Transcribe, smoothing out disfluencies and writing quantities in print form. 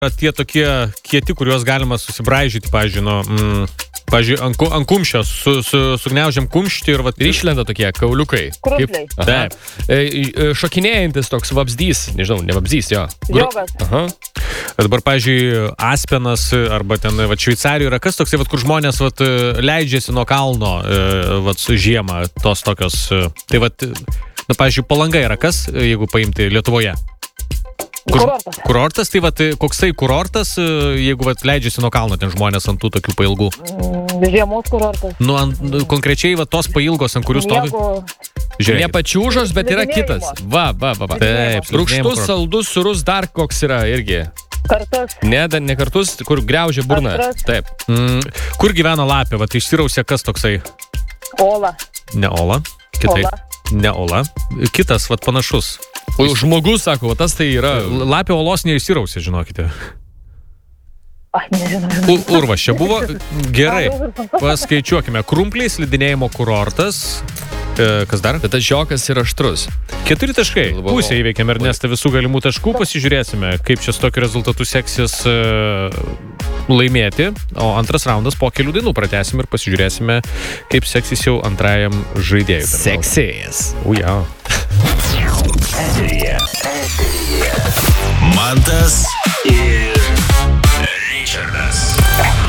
tie tokie kieti, kuriuos galima susibraižyti, pavyzdžiui, ant kumščio, sugniaužiam kumštį ir Ir išlenda tokie kauliukai. Krumpliai. Taip. Šokinėjantis toks vabzdys, nežinau, ne vabzdys, jo. Jogas. Aha. Dabar, pavyzdžiui, Aspenas arba ten, Šveicarijoje yra kas toksai, kur žmonės leidžiasi nuo kalno su žiemą, tos tokios. Tai, pavyzdžiui, Palanga yra kas, jeigu paimti Lietuvoje? Kurortas. Kurortas, tai koksai kurortas, jeigu leidžiasi nuo kalno ten žmonės ant tų tokių pailgų? Žiemos kurortas. Konkrečiai tos pailgos, ant kurių stovi. Ne pačiūžos, bet yra kitas. Va. Taip, Rūgštus, saldus, surus, dar koks yra irgi. Kartus. Ne kartus, kur griaužia burną. Astras. Taip. Kur gyvena lapė? Išsirausė kas toksai? Ola. Ne Ola. Kitaip. Ola. Ne Ola. Kitas, panašus. O žmogus, sako, tas tai yra... Lapė olos neišsirausė, žinokite. Aš nežinau. Urvas čia buvo. Gerai. Paskaičiuokime. Krumpliai, slidinėjimo kurortas. Kas dar? Bet tas žiokas yra aštrus. 4 taškai. Pusę įveikėme Ernestą visų galimų taškų. Pasižiūrėsime, kaip čia su tokiu rezultatu seksis laimėti. O antras raundas po kelių dainų pratęsim ir pasižiūrėsime, kaip seksis jau antrajam žaidėjui. Seksės. Uja. Mantas ir Ričardas.